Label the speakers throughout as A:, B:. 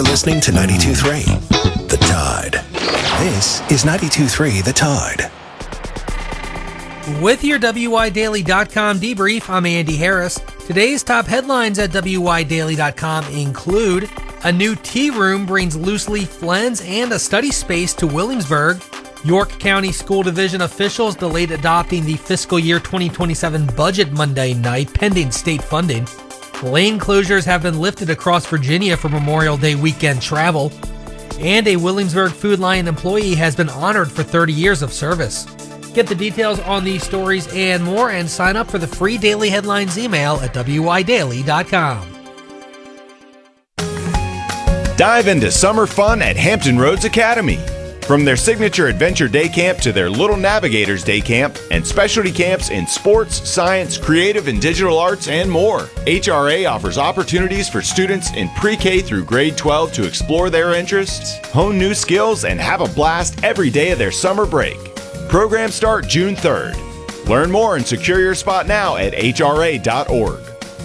A: Listening to 92.3 The Tide. This is 92.3 The Tide.
B: With your WYDaily.com debrief, I'm Andy Harris. Today's top headlines at WYDaily.com include: a new tea room brings loose leaf blends and a study space to Williamsburg. York County School Division officials delayed adopting the fiscal year 2027 budget Monday night, pending state funding. Lane closures have been lifted across Virginia for Memorial Day weekend travel. And a Williamsburg Food Lion employee has been honored for 30 years of service. Get the details on these stories and more, and sign up for the free daily headlines email at WYDaily.com.
C: Dive into summer fun at Hampton Roads Academy. From their signature adventure day camp to their Little Navigators day camp and specialty camps in sports, science, creative and digital arts, and more, HRA offers opportunities for students in pre-K through grade 12 to explore their interests, hone new skills, and have a blast every day of their summer break. Programs start June 3rd. Learn more and secure your spot now at hra.org.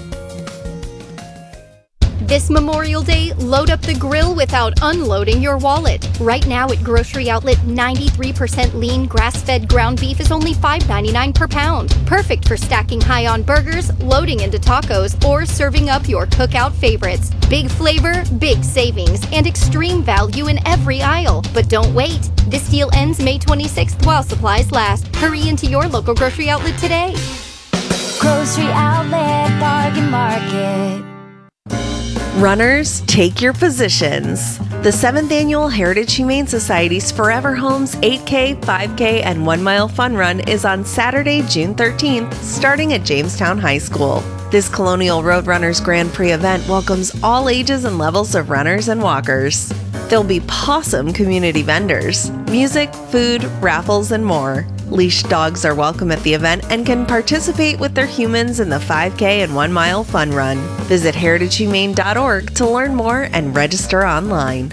D: This Memorial Day, load up the grill without unloading your wallet. Right now at Grocery Outlet, 93% lean grass-fed ground beef is only $5.99 per pound. Perfect for stacking high on burgers, loading into tacos, or serving up your cookout favorites. Big flavor, big savings, and extreme value in every aisle. But don't wait. This deal ends May 26th while supplies last. Hurry into your local Grocery Outlet today.
E: Grocery Outlet Bargain Market.
F: Runners, take your positions. The 7th Annual Heritage Humane Society's Forever Homes 8K, 5K, and 1 Mile Fun Run is on Saturday, June 13th, starting at Jamestown High School. This Colonial Roadrunners Grand Prix event welcomes all ages and levels of runners and walkers. There'll be Possum community vendors, music, food, raffles, and more. Leashed dogs are welcome at the event and can participate with their humans in the 5K and 1 Mile Fun Run. Visit heritagehumane.org to learn more and register online.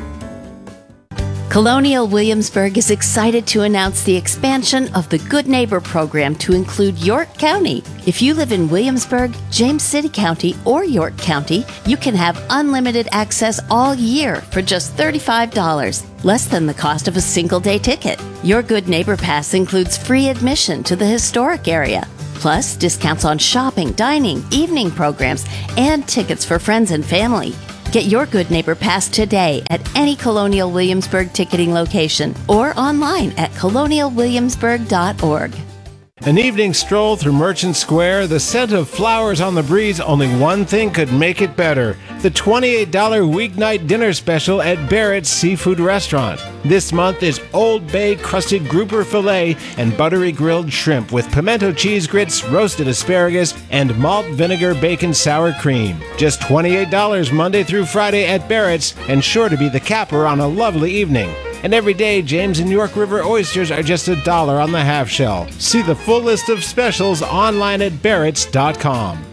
G: Colonial Williamsburg is excited to announce the expansion of the Good Neighbor program to include York County. If you live in Williamsburg, James City County, or York County, you can have unlimited access all year for just $35, less than the cost of a single-day ticket. Your Good Neighbor Pass includes free admission to the historic area, plus discounts on shopping, dining, evening programs, and tickets for friends and family. Get your Good Neighbor Pass today at any Colonial Williamsburg ticketing location or online at colonialwilliamsburg.org.
H: An evening stroll through Merchant Square, the scent of flowers on the breeze, only one thing could make it better. The $28 weeknight dinner special at Barrett's Seafood Restaurant. This month is Old Bay crusted grouper filet and buttery grilled shrimp with pimento cheese grits, roasted asparagus, and malt vinegar bacon sour cream. Just $28 Monday through Friday at Barrett's, and sure to be the capper on a lovely evening. And every day, James and York River oysters are just $1 on the half shell. See the full list of specials online at barretts.com.